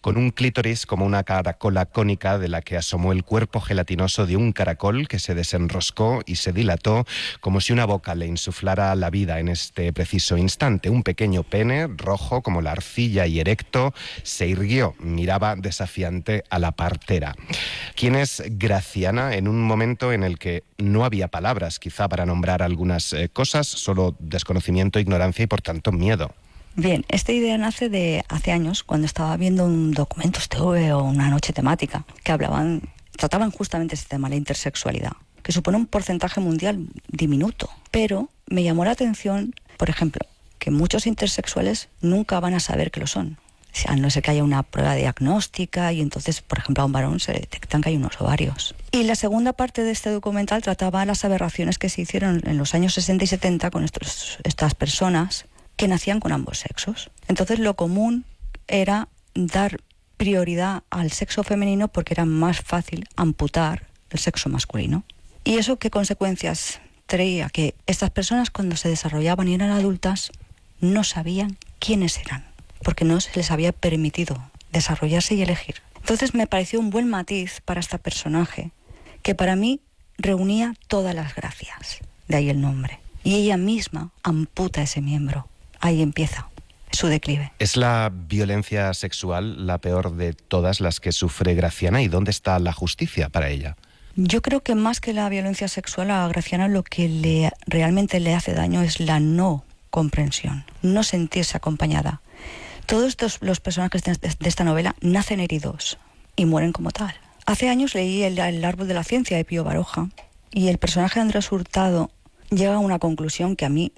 con un clítoris como una caracola cónica de la que asomó el cuerpo gelatinoso de un caracol que se desenroscó y se dilató como si una boca le insuflara la vida en este preciso instante. Un pequeño pene, rojo como la arcilla y erecto, se irguió, miraba desafiante a la partera. ¿Quién es Graciana en un momento en el que no había palabras, quizá para nombrar algunas cosas, solo desconocimiento, ignorancia y por tanto miedo? Bien, esta idea nace de hace años, cuando estaba viendo un Documentos TV o una noche temática que trataban justamente este tema, la intersexualidad, que supone un porcentaje mundial diminuto, pero me llamó la atención, por ejemplo, que muchos intersexuales nunca van a saber que lo son. O sea, a no ser que haya una prueba diagnóstica y entonces, por ejemplo, a un varón se detectan que hay unos ovarios. Y la segunda parte de este documental trataba las aberraciones que se hicieron en los años 60 y 70 con estas personas que nacían con ambos sexos. Entonces lo común era dar prioridad al sexo femenino porque era más fácil amputar el sexo masculino. ¿Y eso qué consecuencias traía? Que estas personas, cuando se desarrollaban y eran adultas, no sabían quiénes eran, porque no se les había permitido desarrollarse y elegir. Entonces me pareció un buen matiz para este personaje, que para mí reunía todas las gracias, de ahí el nombre. Y ella misma amputa ese miembro. Ahí empieza su declive. ¿Es la violencia sexual la peor de todas las que sufre Graciana? ¿Y dónde está la justicia para ella? Yo creo que más que la violencia sexual, a Graciana lo que realmente le hace daño es la no comprensión, no sentirse acompañada. Todos los personajes de esta novela nacen heridos y mueren como tal. Hace años leí el Árbol de la Ciencia de Pío Baroja y el personaje de Andrés Hurtado llega a una conclusión que a mí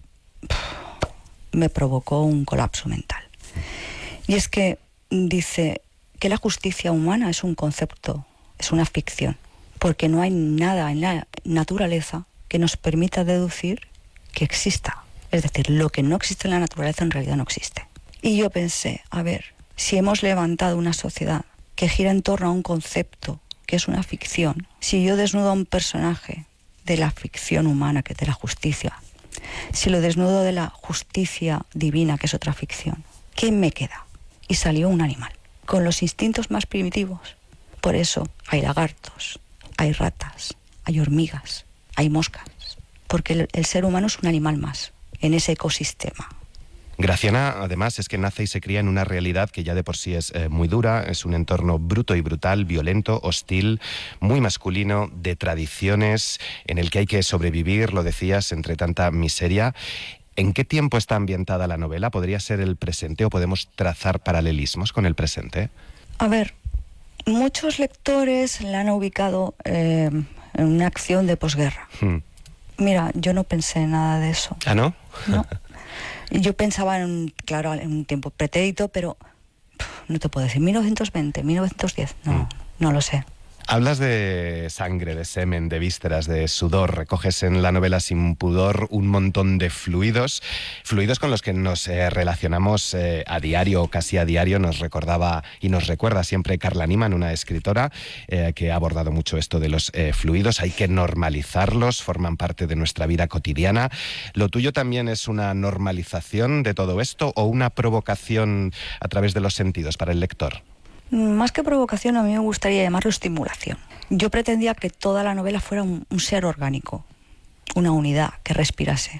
me provocó un colapso mental. Y es que dice que la justicia humana es un concepto, es una ficción, porque no hay nada en la naturaleza que nos permita deducir que exista. Es decir, lo que no existe en la naturaleza en realidad no existe. Y yo pensé, a ver, si hemos levantado una sociedad que gira en torno a un concepto que es una ficción, si yo desnudo a un personaje de la ficción humana, que es de la justicia, si lo desnudo de la justicia divina, que es otra ficción, ¿qué me queda? Y salió un animal, con los instintos más primitivos. Por eso hay lagartos, hay ratas, hay hormigas, hay moscas, porque el ser humano es un animal más en ese ecosistema. Graciana, además, es que nace y se cría en una realidad que ya de por sí es muy dura, es un entorno bruto y brutal, violento, hostil, muy masculino, de tradiciones, en el que hay que sobrevivir, lo decías, entre tanta miseria. ¿En qué tiempo está ambientada la novela? ¿Podría ser el presente o podemos trazar paralelismos con el presente? A ver, muchos lectores la han ubicado en una acción de posguerra. Mira, yo no pensé en nada de eso. ¿Ah, no? No. Yo pensaba en un tiempo pretérito, pero no te puedo decir, 1920, 1910, no lo sé. Hablas de sangre, de semen, de vísceras, de sudor. Recoges en la novela Sin pudor un montón de fluidos con los que nos relacionamos a diario o casi a diario. Nos recordaba y nos recuerda siempre Carla Niman, una escritora que ha abordado mucho esto de los fluidos. Hay que normalizarlos, forman parte de nuestra vida cotidiana. ¿Lo tuyo también es una normalización de todo esto o una provocación a través de los sentidos para el lector? Más que provocación, a mí me gustaría llamarlo estimulación. Yo pretendía que toda la novela fuera un ser orgánico, una unidad que respirase.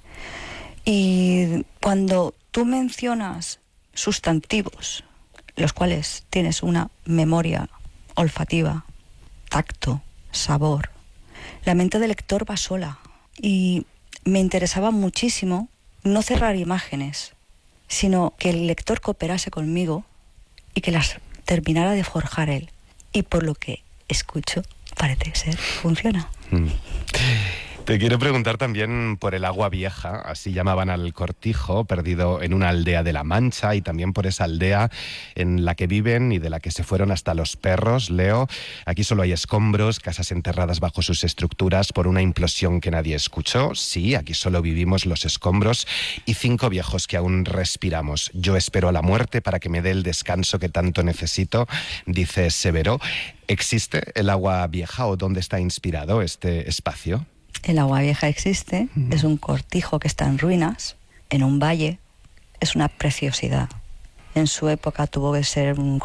Y cuando tú mencionas sustantivos, los cuales tienes una memoria olfativa, tacto, sabor, la mente del lector va sola. Y me interesaba muchísimo no cerrar imágenes, sino que el lector cooperase conmigo y que las terminara de forjar él. Y por lo que escucho, parece ser, funciona. Te quiero preguntar también por el Agua Vieja, así llamaban al cortijo, perdido en una aldea de La Mancha, y también por esa aldea en la que viven y de la que se fueron hasta los perros. Leo, aquí solo hay escombros, casas enterradas bajo sus estructuras por una implosión que nadie escuchó. Sí, aquí solo vivimos los escombros y 5 viejos que aún respiramos. Yo espero a la muerte para que me dé el descanso que tanto necesito, dice Severo. ¿Existe el Agua Vieja o dónde está inspirado este espacio? El Agua Vieja existe, es un cortijo que está en ruinas, en un valle, es una preciosidad. En su época tuvo que ser un